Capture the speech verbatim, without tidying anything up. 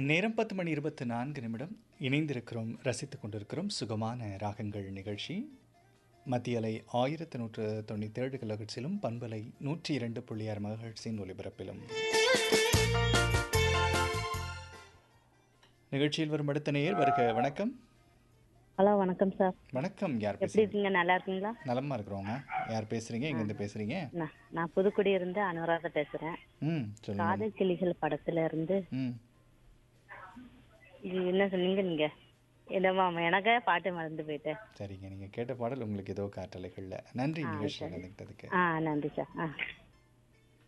நேரம் பத்து மணி இருபத்தி நான்கு நிமிடம். இணைந்திருக்கிறோம், ரசித்துக் கொண்டிருக்கிறோம் சுகமான ராகங்கள் நிகழ்ச்சி. மத்திய அலை ஆயிரத்தி நூற்று தொண்ணூற்றி ஏழு கிலோஹெர்ட்ஸிலும் பண்பலை நூற்றி இரண்டு புள்ளி ஆறு மெகாஹெர்ட்ஸின் ஒலிபரப்பிலும். நிகழ்ச்சியில் வரும் அடுத்த நேயர் வருக. வணக்கம். ஹலோ, வணக்கம் சார். வணக்கம். யார் எப்படி பேசுறீங்க? இருக்கீங்க? நல்லா இருக்கீங்களா? நலமா இருக்கிறோங்க. யார் பேசுறீங்க? எங்கேருந்து பேசுறீங்க? நான் நான் புதுக்குடி இருந்து அனுராதா பேசுறேன். ம் சொல்லுங்க. காதல் கிளிகள் படத்துல இருந்து ம் இது என்ன சொன்னீங்க நீங்க? என்னமா எனக்கு பாட்டு மறந்து போயிட்டேன். சரிங்க. நீங்கள் கேட்ட பாடல் உங்களுக்கு ஏதோ காற்றலைகளில். நன்றி ஆ நிகழ்ச்சியில் சரி. கலந்துக்கிட்டதுக்கு. ஆ நன்றி சார். ஆ